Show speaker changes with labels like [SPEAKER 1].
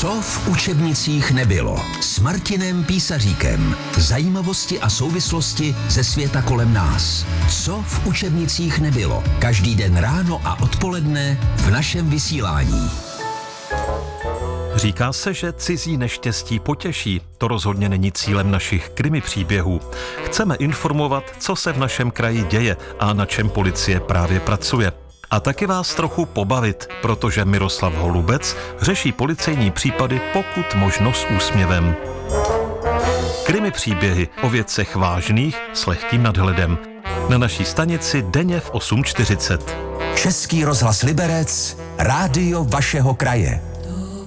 [SPEAKER 1] Co v učebnicích nebylo? S Martinem Písaříkem. Zajímavosti a souvislosti ze světa kolem nás. Co v učebnicích nebylo? Každý den ráno a odpoledne v našem vysílání.
[SPEAKER 2] Říká se, že cizí neštěstí potěší. To rozhodně není cílem našich krimi příběhů. Chceme informovat, co se v našem kraji děje a na čem policie právě pracuje. A taky vás trochu pobavit, protože Miroslav Holubec řeší policejní případy pokud možno s úsměvem. Krimi příběhy o věcech vážných s lehkým nadhledem. Na naší stanici denně v 8:40.
[SPEAKER 1] Český rozhlas Liberec, rádio vašeho kraje.